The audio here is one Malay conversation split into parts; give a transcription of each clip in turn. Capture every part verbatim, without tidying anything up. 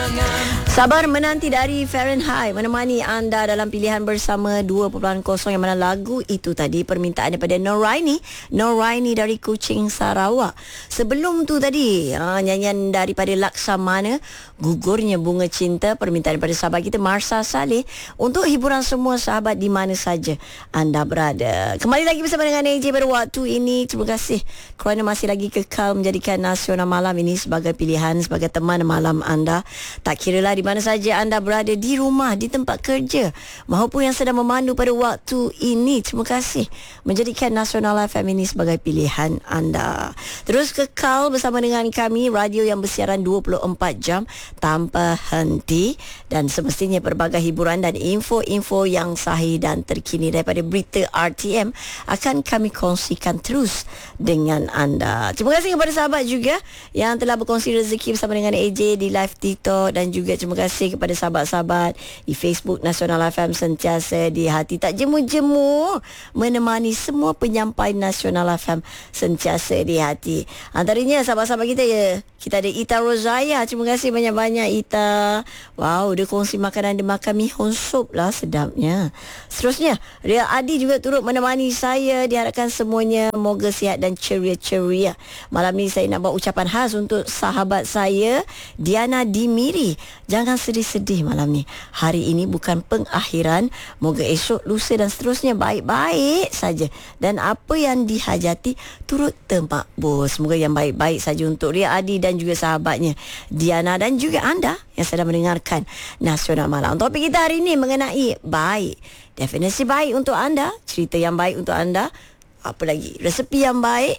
Sabar menanti dari Fahrenheit menemani anda dalam pilihan bersama dua perpuluhan kosong yang mana lagu itu tadi permintaan daripada Noraini Noraini dari Kuching, Sarawak. Sebelum tu tadi ha, nyanyian daripada Laksamana, Gugurnya Bunga Cinta, permintaan daripada sahabat kita Marsha Saleh, untuk hiburan semua sahabat di mana saja anda berada. Kembali lagi bersama dengan A J pada waktu ini. Terima kasih kerana masih lagi kekal menjadikan Nasional Malam ini sebagai pilihan, sebagai teman malam anda. Tak kiralah di mana saja anda berada, di rumah, di tempat kerja maupun yang sedang memandu pada waktu ini. Terima kasih menjadikan Nasional F M ini sebagai pilihan anda. Terus kekal bersama dengan kami, radio yang bersiaran dua puluh empat jam tanpa henti, dan semestinya pelbagai hiburan dan info-info yang sahih dan terkini daripada berita R T M akan kami kongsikan terus dengan anda. Terima kasih kepada sahabat juga yang telah berkongsi rezeki bersama dengan A J di live TikTok, dan juga terima kasih kepada sahabat-sahabat di Facebook Nasional F M sentiasa di hati, tak jemu-jemu menemani semua penyampai Nasional F M sentiasa di hati. Antaranya sahabat-sahabat kita ya, kita ada Ita Rozaya. Terima kasih banyak-banyak Ita. Wow, dia kongsi makanan, dia makan mihun sup lah, sedapnya. Seterusnya Ria Adi juga turut menemani saya. Diharapkan semuanya moga sihat dan ceria-ceria. Malam ni saya nak buat ucapan khas untuk sahabat saya Diana Dimiri. Jangan sedih-sedih malam ni. Hari ini bukan pengakhiran. Moga esok, lusa dan seterusnya baik-baik saja, dan apa yang dihajati turut termakbul. Semoga yang baik-baik saja untuk Ria Adi dan juga sahabatnya Diana, dan juga anda yang sedang mendengarkan Nasional Malam. Topik kita hari ini mengenai baik. Definisi baik untuk anda, cerita yang baik untuk anda, apa lagi, resepi yang baik,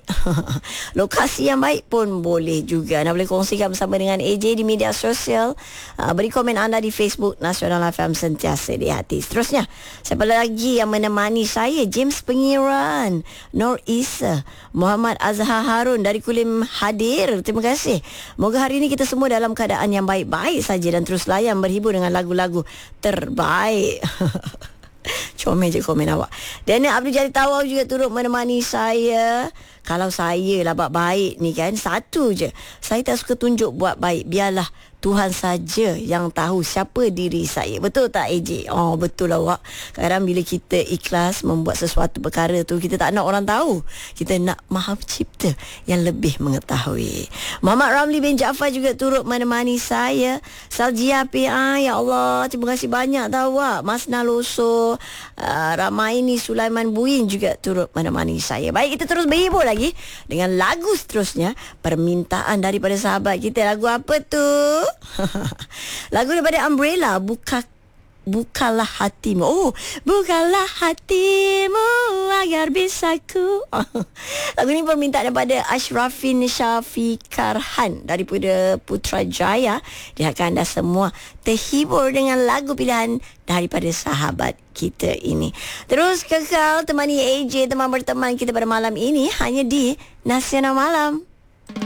lokasi yang baik pun boleh juga. Anda boleh kongsikan bersama dengan A J di media sosial. uh, Beri komen anda di Facebook Nasional F M sentiasa di hati. Seterusnya, siapa lagi yang menemani saya? James Pengiran, Nur Isa, Muhammad Azhar Harun dari Kulim hadir. Terima kasih. Moga hari ini kita semua dalam keadaan yang baik-baik saja dan terus layan berhibur dengan lagu-lagu terbaik. Comel je komen awak. Daniel Abdul Jalil Tawau juga turut menemani saya. Kalau saya lah buat baik ni kan, satu je, saya tak suka tunjuk buat baik. Biarlah Tuhan saja yang tahu siapa diri saya. Betul tak A J? Oh, betul lah awak. Kadang bila kita ikhlas membuat sesuatu perkara tu, kita tak nak orang tahu. Kita nak Maha Pencipta yang lebih mengetahui. Muhammad Ramli bin Jaafar juga turut menemani saya. Saljia P I, ya Allah, terima kasih banyak tahu awak. Mas Naloso, uh, Ramaini Sulaiman Buin juga turut menemani saya. Baik, kita terus berhibur lagi dengan lagu seterusnya, permintaan daripada sahabat kita. Lagu apa tu? Lagu daripada Umbrella, buka bukalah hatimu. Oh, bukalah hatimu agar bisa ku. Lagu ni permintaan daripada Ashrafin Syafikarhan daripada Putrajaya. Diharapkan anda semua terhibur dengan lagu pilihan daripada sahabat kita ini. Terus kekal temani A J, teman berteman kita pada malam ini, hanya di Nasional Malam.